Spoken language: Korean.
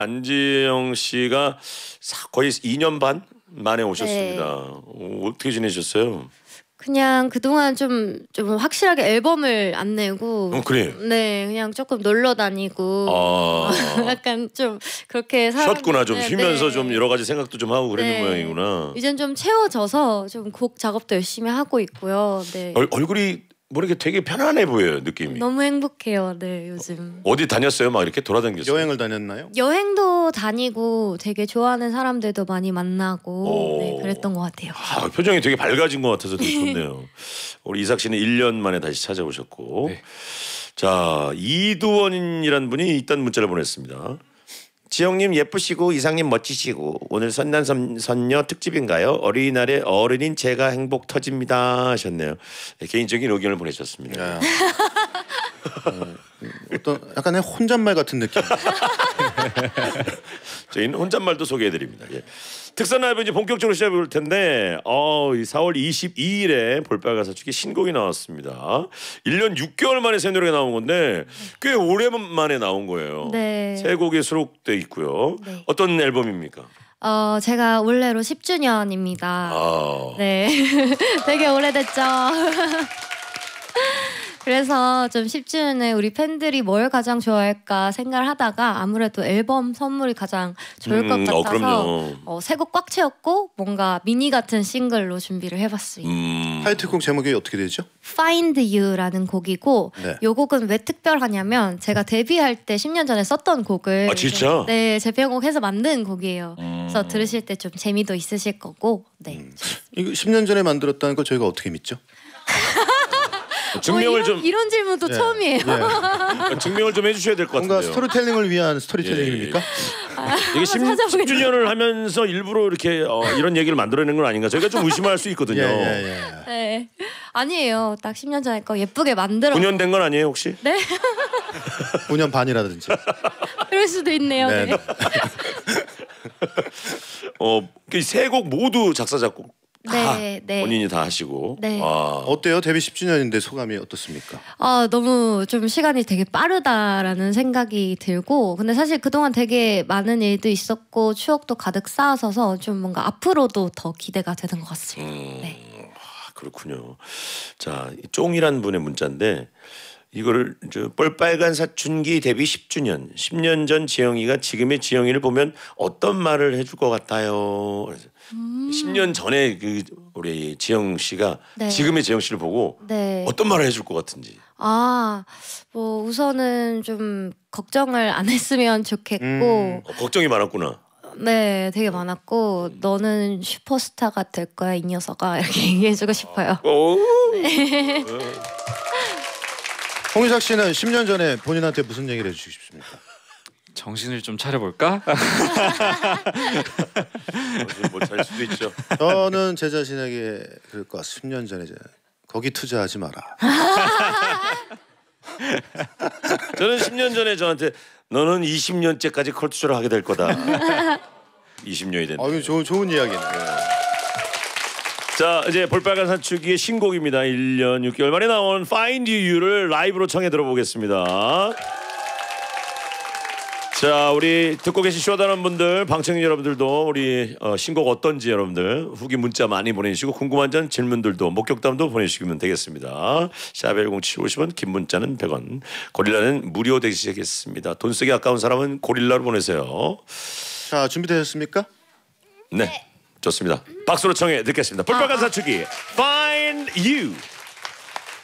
안지영 씨가 거의 2년 반 만에 오셨습니다. 어떻게 지내셨어요? 그냥 그동안 좀 확실하게 앨범을 안 내고 그래. 네, 그냥 조금 놀러 다니고 약간 좀 그렇게 쉬었구나. 좀 네, 쉬면서 네. 좀 여러 가지 생각도 좀 하고 그러는 네. 모양이구나. 이젠 좀 채워져서 좀 곡 작업도 열심히 하고 있고요. 네. 얼굴이 뭐 이렇게 되게 편안해 보여요, 느낌이. 너무 행복해요. 네, 요즘. 어디 다녔어요? 막 이렇게 돌아다녔어요? 여행을 다녔나요? 여행도 다니고 되게 좋아하는 사람들도 많이 만나고 네, 그랬던 것 같아요. 표정이 되게 밝아진 것 같아서 되게 좋네요. 우리 이삭 씨는 1년 만에 다시 찾아오셨고. 네. 자, 이두원이라는 분이 일단 문자를 보냈습니다. 지영님 예쁘시고 이상님 멋지시고 오늘 선남선녀 특집인가요? 어린이날에 어른인 제가 행복 터집니다 하셨네요. 네, 개인적인 의견을 보내셨습니다. 어떤 약간의 혼잣말 같은 느낌. 저희는 혼잣말도 소개해드립니다. 예. 특선 라이브 이제 본격적으로 시작해 볼 텐데 이 4월 22일에 볼빨간 사춘기 신곡이 나왔습니다. 1년 6개월 만에 새 노래가 나온 건데 꽤 오랜만에 나온 거예요. 네. 세 곡이 수록돼 있고요. 네. 어떤 앨범입니까? 제가 올해로 10주년입니다. 네. 되게 오래됐죠. 그래서 좀 10주년에 우리 팬들이 뭘 가장 좋아할까 생각을 하다가 아무래도 앨범 선물이 가장 좋을 것 같아서 세 곡 꽉 채웠고 뭔가 미니 같은 싱글로 준비를 해봤습니다. 타이틀곡 제목이 어떻게 되죠? Find You라는 곡이고 네. 이 곡은 왜 특별하냐면 제가 데뷔할 때 10년 전에 썼던 곡을 진짜? 네, 재편곡해서 만든 곡이에요. 그래서 들으실 때 좀 재미도 있으실 거고 네. 이거 10년 전에 만들었다는 걸 저희가 어떻게 믿죠? 증명을 이런 질문도 처음이에요. 증명을 좀 해주셔야 될 것 같은데요. 뭔가 스토리텔링을 위한 스토리텔링입니까? 이게 10주년을 하면서 일부러 이렇게 이런 얘기를 만들어낸 건 아닌가 저희가 좀 의심할 수 있거든요. 네. 아니에요. 딱 10년 전에 거 예쁘게 만들어. 9년 된 건 아니에요 혹시? 네. 9년 반이라든지. 그럴 수도 있네요. 네. 네. 세 곡 모두 작사 작곡 네. 본인이 다 하시고. 네. 어때요? 데뷔 10주년인데 소감이 어떻습니까? 너무 좀 시간이 되게 빠르다라는 생각이 들고 근데 사실 그동안 되게 많은 일도 있었고 추억도 가득 쌓아서서 좀 뭔가 앞으로도 더 기대가 되는 것 같습니다. 네. 그렇군요. 자, 쫑이란 분의 문자인데 이거를 뻘빨간 사춘기 데뷔 10주년 10년 전 지영이가 지금의 지영이를 보면 어떤 말을 해줄 것 같아요. 10년 전에 우리 지영 씨가 지금의 지영 씨를 보고 어떤 말을 해줄 것 같은지. 뭐 우선은 좀 걱정을 안 했으면 좋겠고 걱정이 많았구나. 네, 되게 많았고 너는 슈퍼스타가 될 거야 이 녀석아 이렇게 얘기해주고 싶어요. 홍희삭 씨는 10년 전에 본인한테 무슨 얘기를 해주고 싶습니까? 정신을 좀 차려볼까? 뭐 잘 수도 있죠. 저는 제 자신에게 그럴 것 같습니다. 10년 전에 거기 투자하지 마라. 저는 10년 전에 저한테 너는 20년째까지 컬투쇼를 하게 될 거다. 20년이 됐네. 좋은 이야기네. 자, 이제 볼빨간 사춘기의 신곡입니다. 1년 6개월 만에 나온 Find You를 라이브로 청해 들어보겠습니다. 자, 우리 듣고 계신 쇼다는 분들, 방청객 여러분들도 우리 신곡 어떤지 여러분들 후기 문자 많이 보내주시고 궁금한 점 질문들도 목격담도 보내주시면 되겠습니다. 샵 107750원, 긴 문자는 100원, 고릴라는 무료 되시겠습니다. 돈 쓰기 아까운 사람은 고릴라로 보내세요. 자, 준비되셨습니까? 네, 좋습니다. 박수로 청해 듣겠습니다. 볼빨간 사춘기 Find You.